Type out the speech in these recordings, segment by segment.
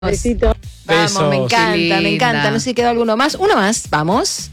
Besito. Vamos, Besos. me encanta, Linda. me encanta. No sé si queda alguno más. Uno más, vamos.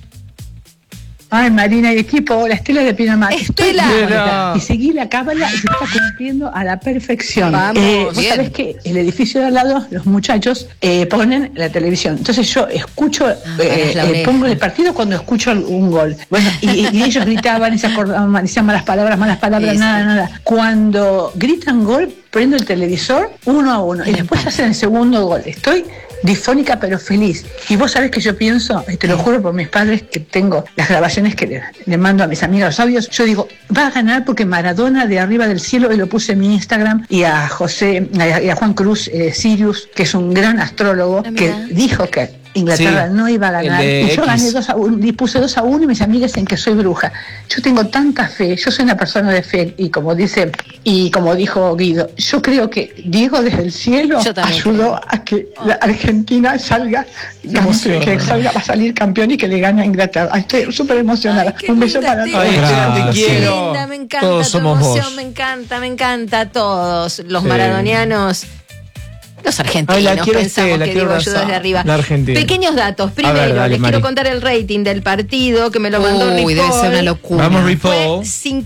Ay, Marina y equipo, hola, Estela de Pinamar. Estela. Estoy Estela. bonita. Y seguí la cábala y se está cumpliendo a la perfección. Vamos, vos bien. sabés que el edificio de al llado, los muchachos ponen la televisión. Entonces yo escucho, paras la oreja. pongo el partido cuando escucho un gol. Bueno, y ellos gritaban y se acordaban, decían malas palabras, Sí, nada. Cuando gritan gol, prendo el televisor 1-1 y después hacen el segundo gol. Estoy difónica pero feliz. Y vos sabés que yo pienso, te lo juro por mis padres, que tengo las grabaciones que le mando a mis amigas los audios, yo digo, va a ganar porque Maradona de arriba del cielo, y lo puse en mi Instagram, y a Juan Cruz Sirius, que es un gran astrólogo, Ah, que mira. dijo que Inglaterra Sí, no iba a ganar, el de y yo X. gané 2-1, y puse 2-1, y mis amigas dicen que soy bruja. Yo tengo tanta fe, yo soy una persona de fe, y como dijo Guido, yo creo que Diego desde el cielo Yo también ayudó a que la Argentina salga, emociona. que salga, va a salir campeón y que le gane a Inglaterra. Ay, estoy súper emocionada. Ay, qué Un beso linda, para Estela. todos. Ay, Estela, te Qué quiero. linda, me encanta Todos tu somos emoción, vos. me encanta a todos los Sí. maradonianos. Los argentinos, Ay, la quiero pensamos Estela, que quiero digo yo abrazar. desde arriba. La Argentina. Pequeños datos. A Primero, ver, dale, les Mari. quiero contar el rating del partido que me lo mandó Uy, debe ser una locura. Vamos, Fue Ripo.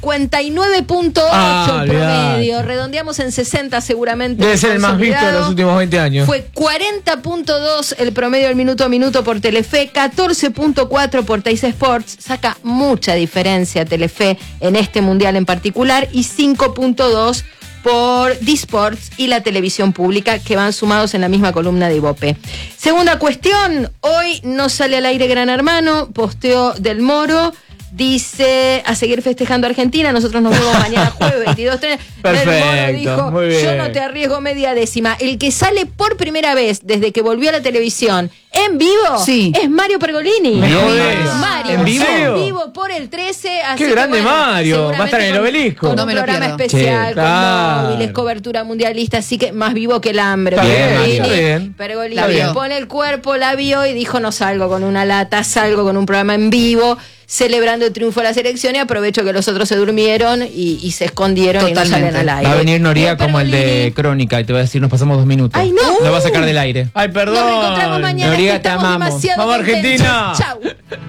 59.8 Ah, promedio. olvidate. Redondeamos en 60 seguramente. Debe ser el más visto de los últimos 20 años. Fue 40.2 el promedio del minuto a minuto por Telefe, 14.4 por Teis Sports. Saca mucha diferencia Telefe en este mundial en particular, y 5.2 por Disports y la televisión pública, que van sumados en la misma columna de Ibope. Segunda cuestión, hoy no sale al aire Gran Hermano, posteo del Moro. Dice, a seguir festejando a Argentina, nosotros nos vemos mañana jueves 22. Perfecto, El Moro dijo, muy bien. yo no te arriesgo media décima. El que sale por primera vez desde que volvió a la televisión en vivo Sí. es Mario Pergolini. Me Mario, jodés. ¿en vivo? vivo por el 13. Así Qué que, grande Mario, seguramente va a estar en el Obelisco. Con No un me lo programa pierdo. especial, Sí, con claro. móviles, cobertura mundialista, así que más vivo que el hambre. Está bien, Pergolini, Mario. Está bien. Pergolini La vio. le pone el cuerpo, la vio y dijo, no salgo con una lata, salgo con un programa en vivo, celebrando el triunfo de la selección, y aprovecho que los otros se durmieron y se escondieron y no Totalmente. salen al aire. Va a venir Noriega Bien, como el de Pergolini. Crónica y te va a decir, nos pasamos 2 minutos. Ay, no. Lo va a sacar del aire. Ay, perdón. Nos reencontramos mañana. Noriega, que te estamos amamos. demasiado Vamos, contentos. Argentina. Chau.